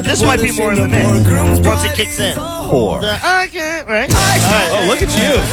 This might be more in the mix once it kicks in. Whore. Okay, right? Oh, look at you.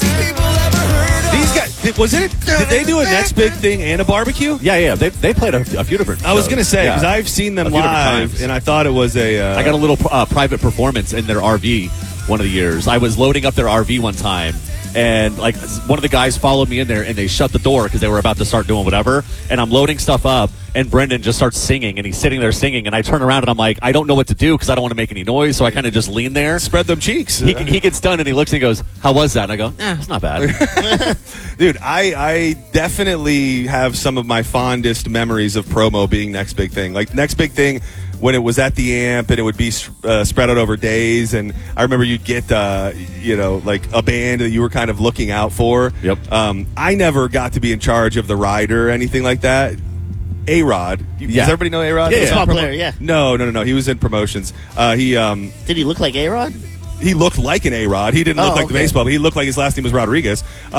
These guys, did they do a next big thing and a barbecue? Yeah. They played a few different shows. I was going to say, because Yeah. I've seen them A few different live, times. and I thought it was I got a little private performance in their RV one of the years. I was loading up their RV one time, and like one of the guys followed me in there, and they shut the door because they were about to start doing whatever. And I'm loading stuff up, and Brendan just starts singing, and he's sitting there singing, and I turn around and I'm like, I don't know what to do because I don't want to make any noise, so I kind of just lean there. Spread them cheeks. He gets done, and he looks and he goes, "How was that?" And I go, "It's not bad." Dude, I definitely have some of my fondest memories of promo being Next Big Thing. Like, Next Big Thing, when it was at the Amp and it would be spread out over days, and I remember you'd get, like a band that you were kind of looking out for. Yep. I never got to be in charge of the rider or anything like that. A-Rod. Yeah. Does everybody know A-Rod? Yeah, Baseball player, yeah. No. He was in promotions. Did he look like A-Rod? He looked like an A-Rod. He didn't look like the okay. baseball, but he looked like his last name was Rodriguez.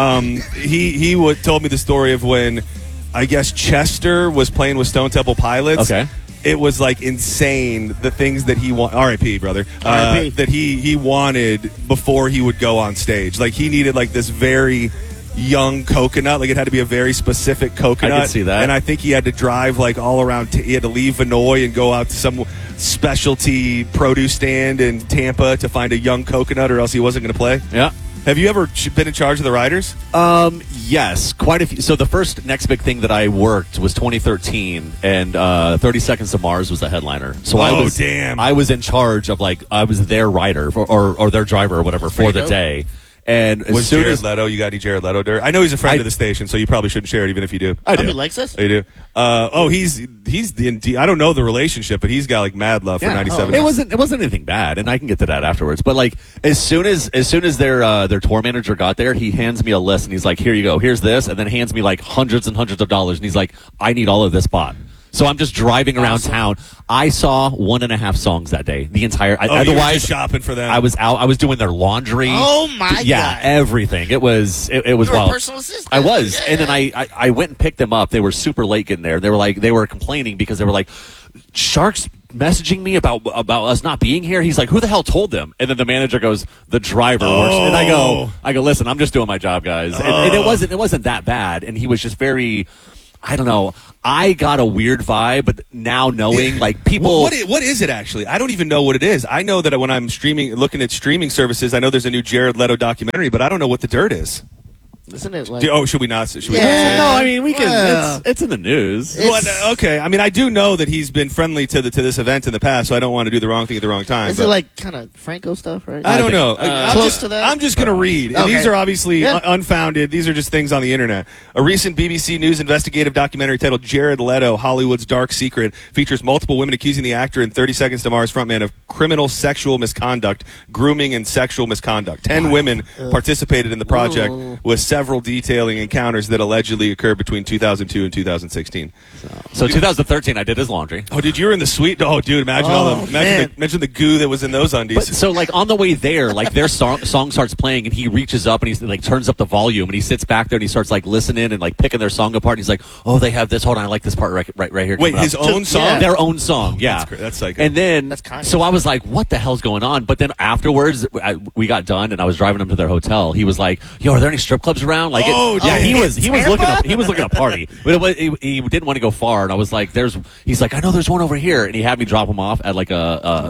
He told me the story of when, I guess, Chester was playing with Stone Temple Pilots. Okay. It was like insane, the things that he wanted. R.I.P., brother. R.I.P. That he wanted before he would go on stage. Like, he needed like this very young coconut. Like, it had to be a very specific coconut. I could see that. And I think he had to drive like all around. He had to leave Vinoy and go out to some specialty produce stand in Tampa to find a young coconut, or else he wasn't going to play. Yeah. Have you ever been in charge of the riders? Yes, quite a few. So the first Next Big Thing that I worked was 2013, and 30 Seconds to Mars was the headliner. So damn. I was in charge of, like, I was their rider or their driver or whatever for the day. And as Was soon Jared as Leto? You got any Jared Leto dirt? I know he's a friend of the station, so you probably shouldn't share it, even if you do. I He do. likes us? Oh, you do? He's the. I don't know the relationship, but he's got like mad love for 97. It wasn't anything bad, and I can get to that afterwards. But like as soon as their tour manager got there, he hands me a list and he's like, "Here you go, here's this," and then hands me like hundreds and hundreds of dollars, and he's like, "I need all of this bought." So I'm just driving around town. I saw 1.5 songs that day. The entire. You were Otherwise, just shopping for them. I was out. I was doing their laundry. Oh, my Yeah, God. everything. It was You were wild. a personal assistant. I was, Yeah. and then I went and picked them up. They were super late getting there. They were complaining because they were like, Shark's messaging me about us not being here. He's like, who the hell told them? And then the manager goes, the driver works. And I go, listen, I'm just doing my job, guys. And it wasn't that bad. And he was just very, I don't know. I got a weird vibe, but now knowing like people. What is it actually? I don't even know what it is. I know that when I'm looking at streaming services, I know there's a new Jared Leto documentary, but I don't know what the dirt is. Isn't it like... Should we not? Should we not Yeah. say it? No, I mean we can. Well, it's in the news. Well, okay. I mean, I do know that he's been friendly to this event in the past, so I don't want to do the wrong thing at the wrong time. Is but it like kind of Franco stuff, right? I don't know. Close to that? I'm just going to read. And Okay. these are obviously Yeah. unfounded. These are just things on the internet. A recent BBC News investigative documentary titled Jared Leto, Hollywood's Dark Secret features multiple women accusing the actor in 30 Seconds to Mars frontman of criminal sexual misconduct, grooming, and sexual misconduct. 10 women participated in the project with several detailing encounters that allegedly occurred between 2002 and 2016. So 2013, I did his laundry. Oh, dude, you were in the suite? Oh, dude, imagine imagine the goo that was in those undies. But so like on the way there, like their song starts playing, and he reaches up and he's like turns up the volume, and he sits back there and he starts like listening and like picking their song apart. And he's like, "Oh, they have this. Hold on, I like this part right here." Wait, coming his up." own song? Yeah. Their own song, yeah. That's psycho. And then, That's Kanye. so I was like, "What the hell's going on?" But then afterwards, we got done, and I was driving him to their hotel. He was like, "Yo, are there any strip clubs around?" Like, he was looking at party, but he didn't want to go far. And I was like, he's like, "I know there's one over here," and he had me drop him off at like I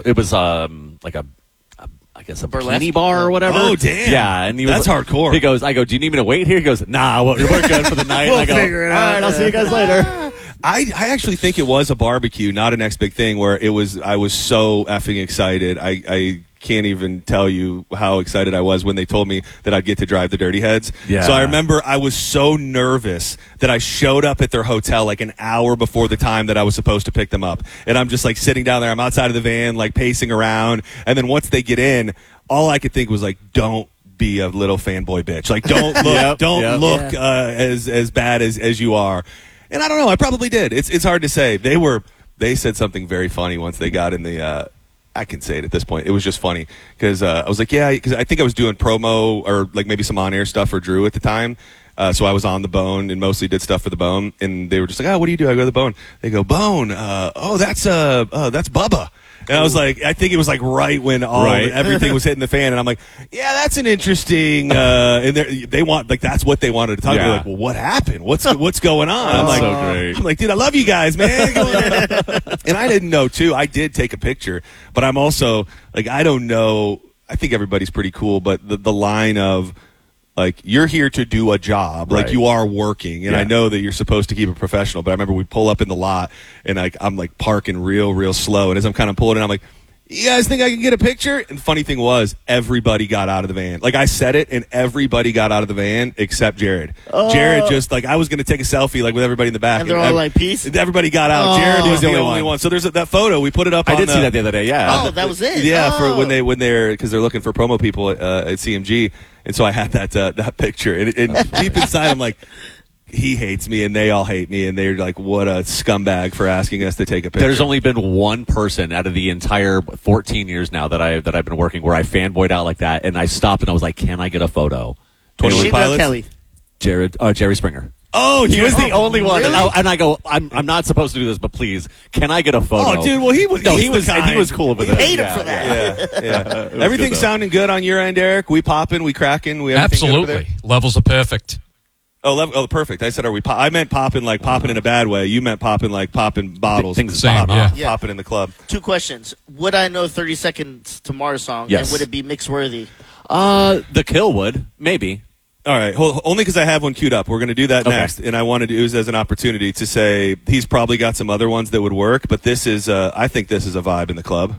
guess a Burlesque bikini bar or whatever. Oh, damn. Yeah, and he was That's hardcore. He goes, "I go, do you need me to wait here?" He goes, "Nah, we're good for the night." We'll and I go, figure it "All out." right, I'll see you guys later." I actually think it was a barbecue, not a Next Big Thing, where I was so effing excited. I can't even tell you how excited I was when they told me that I'd get to drive the Dirty Heads. Yeah. So I remember I was so nervous that I showed up at their hotel like an hour before the time that I was supposed to pick them up. And I'm just like sitting down there. I'm outside of the van, like pacing around. And then once they get in, all I could think was like, don't be a little fanboy bitch. Like, don't look, look as bad as you are. And I don't know. I probably did. It's hard to say. They said something very funny once they got in the. I can say it at this point. It was just funny because I was like, yeah, because I think I was doing promo or like maybe some on-air stuff for Drew at the time. So I was on the Bone and mostly did stuff for the Bone. And they were just like, oh, what do you do? I go to the Bone. They go, Bone. That's Bubba. And I was like, I think it was like right when everything was hitting the fan, and I'm like, yeah, that's an interesting. And they want like that's what they wanted to talk about. Like, well, what happened? What's going on? I'm like, so great. I'm like, dude, I love you guys, man. And I didn't know too. I did take a picture, but I'm also like, I don't know. I think everybody's pretty cool, but the line of like, you're here to do a job, like you are working, and I know that you're supposed to keep it professional. But I remember we pull up in the lot, and like I'm like parking real slow, and as I'm kind of pulling in, I'm like, you guys think I can get a picture? And the funny thing was, everybody got out of the van. Like, I said it, and everybody got out of the van except Jared. Jared just, like, I was going to take a selfie, like, with everybody in the back. And they're all like, peace? Everybody got out. Jared was the only one. So there's that photo. We put it up on I did see that the other day, yeah. Oh, that was it? Yeah, for when they're, because they're looking for promo people at CMG. And so I had that picture. And deep inside, I'm like, he hates me and they all hate me, and they're like, what a scumbag for asking us to take a picture. There's only been one person out of the entire 14 years now that I've been working where I fanboyed out like that, and I stopped and I was like, can I get a photo? 21 Sheba Pilots? Kelly. Jerry Springer. Oh, He was the only one, really? and I go, I'm not supposed to do this, but please, can I get a photo? Oh, dude, well, he was cool with it. Paid him for that. Yeah. Everything good, though. sounding good on your end, Eric? We popping, we cracking, we everything over there? Absolutely. Levels are perfect. Oh, perfect. I said, are we? I meant popping like popping in a bad way. You meant popping like popping bottles. Things Same, yeah. Popping in the club. 2 questions. Would I know 30 Seconds to Mars song? Yes. And would it be mix worthy? The Kill would, maybe. All right, only because I have one queued up. We're going to do that Okay. next, and I wanted to use it as an opportunity to say he's probably got some other ones that would work, but this is, I think this is a vibe in the club.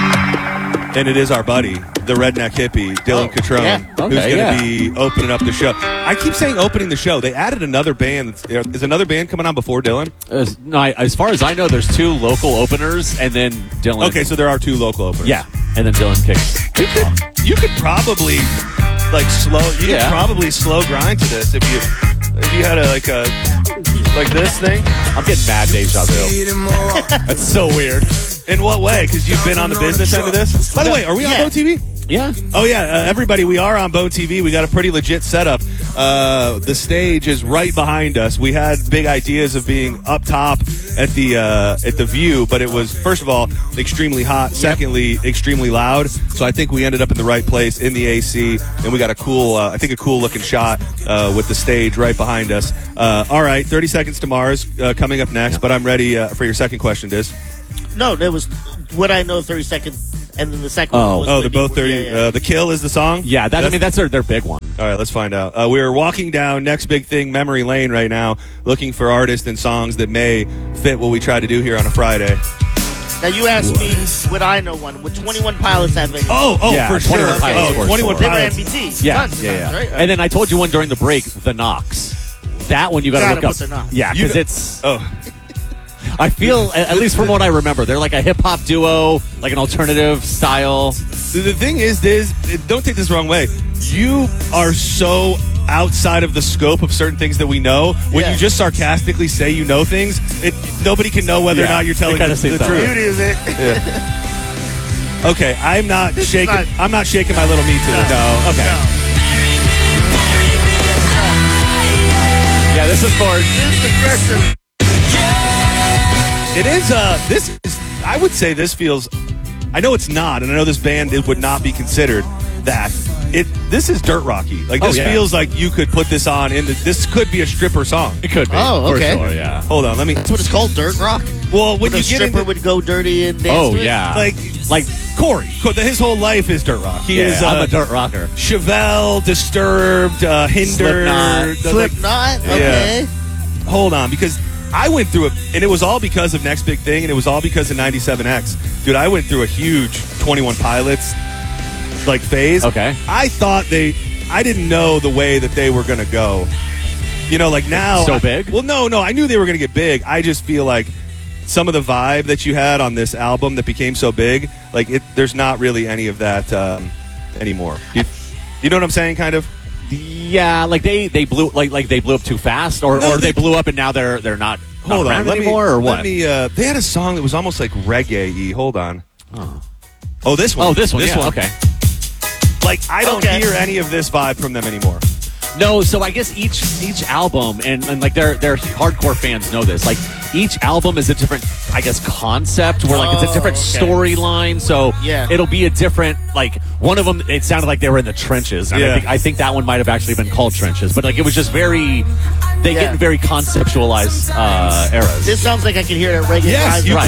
And it is our buddy, the redneck hippie, Dylan Catrone, yeah. who's going to yeah. be opening up the show. I keep saying opening the show. They added another band. Is another band coming on before Dylan? As far as I know, there's 2 local openers, and then Dylan. Okay, so there are 2 local openers. Yeah, and then Dylan kicks. You could probably like slow. You could Yeah. probably slow grind to this if you had like this thing. I'm getting mad deja vu. That's so weird. In what way? Because you've been on the business end of this. By the way, are we on Bone TV? Yeah. Oh yeah, everybody, we are on Bone TV. We got a pretty legit setup. The stage is right behind us. We had big ideas of being up top at the view, but it was, first of all, extremely hot. Secondly, extremely loud. So I think we ended up in the right place in the AC, and we got a cool looking shot with the stage right behind us. All right, 30 Seconds to Mars coming up next, but I'm ready for your second question, Diz. No, there was, would I know 30 Seconds? And then the second one was they're would both 30. yeah. The Kill is the song? Yeah, that's their big one. All right, let's find out. We're walking down Next Big Thing memory lane right now, looking for artists and songs that may fit what we try to do here on a Friday. Now, you asked me, would I know one? Would 21 Pilots have it? Oh, Yeah, for sure. 21 Pilots, for 21 sure. They were Pilots. MBT. Yeah, Tons of yeah. times, right? And then I told you one during the break, the Knox. That one you got to Gotta look up. put the Knox. Yeah, You because got- it's. Oh, I feel, at least from what I remember, they're like a hip hop duo, like an alternative style. the thing is, Diz, don't take this the wrong way. You are so outside of the scope of certain things that we know. When Yeah. you just sarcastically say you know things, nobody can know whether or Yeah, not you're telling it kinda the seems that truth. way. Beauty is it? Okay, I'm not shaking. not- I'm not shaking my little meat to this. No, okay. Yeah, this is for. It is. This is. I would say this feels. I know it's not, and I know this band would not be considered that. This is dirt rocky. Like this feels like you could put this on. This could be a stripper song. It could be. Oh, okay. For sure, yeah. Hold on, let me. That's what it's called, dirt rock? Well, when The you get stripper into would go dirty and dance Oh, to it? yeah. like Corey, his whole life is dirt rock. He is. I'm a dirt rocker. Chevelle, Disturbed, Hinder, Slipknot. Slipknot? Okay. Hold on, because I went through it, and it was all because of Next Big Thing, and it was all because of 97X. Dude, I went through a huge 21 Pilots phase. Okay. I thought I didn't know the way that they were going to go. You know, like now. So big? Well, no, I knew they were going to get big. I just feel like some of the vibe that you had on this album that became so big, there's not really any of that anymore. You know what I'm saying, kind of? Yeah, like they blew they blew up too fast, or they blew up and now they're not Hold on, around let anymore, or what? Let me. They had a song that was almost like reggae-y. Hold on. Oh, this one. Oh, this one. Yeah, okay. Like I don't Okay. hear any of this vibe from them anymore. No, so I guess each album and like their hardcore fans know this. Like each album is a different, I guess, concept where like it's a different okay. storyline. So Yeah. it'll be a different like one of them. It sounded like they were in the trenches. And Yeah. I think that one might have actually been called Trenches, but like it was just very they get in very conceptualized eras. This sounds like I can hear it at Reggae Yes, Live. you Right.